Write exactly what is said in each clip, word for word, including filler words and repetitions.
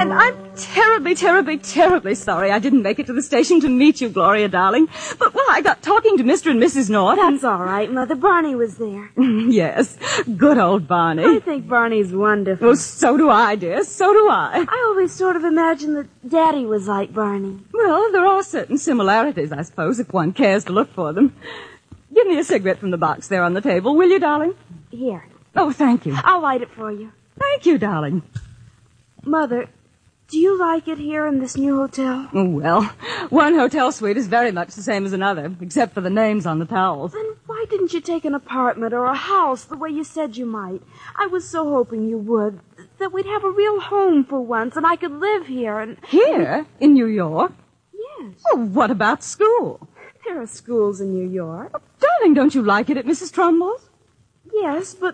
And I'm terribly, terribly, terribly sorry I didn't make it to the station to meet you, Gloria, darling. But, well, I got talking to Mister and Missus North. That's all right, Mother. Barney was there. Yes, good old Barney. I think Barney's wonderful. Well, so do I, dear. So do I. I always sort of imagined that Daddy was like Barney. Well, there are certain similarities, I suppose, if one cares to look for them. Give me a cigarette from the box there on the table, will you, darling? Here. Oh, thank you. I'll light it for you. Thank you, darling. Mother, do you like it here in this new hotel? Oh, well, one hotel suite is very much the same as another, except for the names on the towels. Then why didn't you take an apartment or a house the way you said you might? I was so hoping you would, that we'd have a real home for once, and I could live here and... Here? In New York? Yes. Oh, what about school? There are schools in New York. Oh, darling, don't you like it at Missus Trumbull's? Yes, but...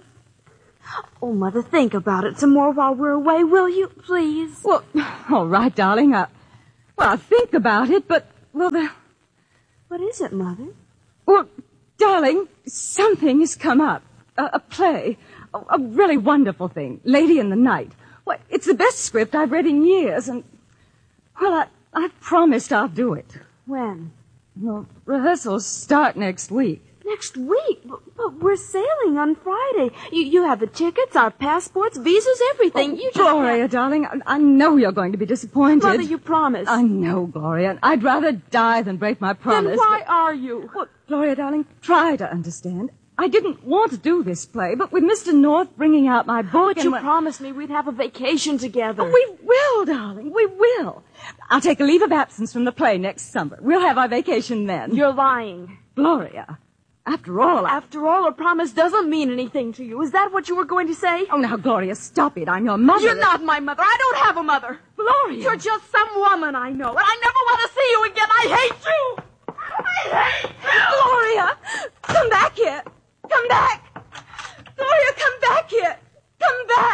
Oh, Mother, think about it some more while we're away, will you, please? Well, all right, darling. I, well, I'll think about it, but, well, the... What is it, Mother? Well, darling, something has come up. A, a play. A, a really wonderful thing. Lady in the Night. Well, it's the best script I've read in years, and, well, I, I've promised I'll do it. When? Well, rehearsals start next week. Next week? But, but we're sailing on Friday. You you have the tickets, our passports, visas, everything. Oh, you just Gloria, have... darling, I, I know you're going to be disappointed. Mother, you promised. I know, Gloria. I'd rather die than break my promise. Then why but... are you? Well, Gloria, darling, try to understand. I didn't want to do this play, but with Mister North bringing out my book But and... you when... promised me we'd have a vacation together. Oh, we will, darling. We will. I'll take a leave of absence from the play next summer. We'll have our vacation then. You're lying. Gloria, after all... I... After all, a promise doesn't mean anything to you. Is that what you were going to say? Oh, now, Gloria, stop it. I'm your mother. You're not my mother. I don't have a mother. Gloria. You're just some woman I know, and I never want to see you again. I hate you. I hate you. Gloria, come back here. Come back. Gloria, come back here. Come back.